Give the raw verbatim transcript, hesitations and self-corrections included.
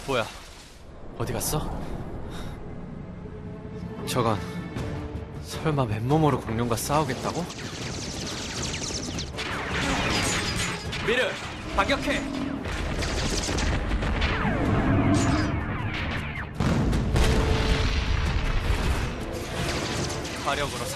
뭐야? 어디 갔어? 저건 설마 맨몸으로 공룡과 싸우겠다고? 미르! 반격해! 화력으로